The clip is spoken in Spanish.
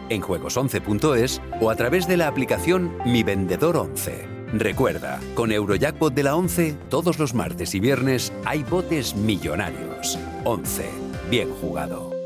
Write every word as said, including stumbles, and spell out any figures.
en juegos once punto es o a través de la aplicación Mi Vendedor once. Recuerda, con Eurojackpot de la once, todos los martes y viernes hay botes millonarios. once. Bien jugado.